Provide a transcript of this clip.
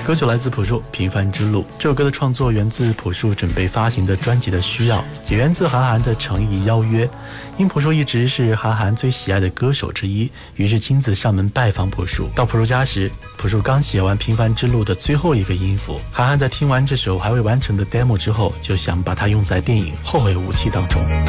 歌曲来自朴树《平凡之路》。这首歌的创作源自朴树准备发行的专辑的需要，也源自韩寒的诚意邀约。因朴树一直是韩寒最喜爱的歌手之一，于是亲自上门拜访朴树。到朴树家时，朴树刚写完《平凡之路》的最后一个音符。韩寒在听完这首还未完成的 demo 之后，就想把它用在电影《后会无期》当中。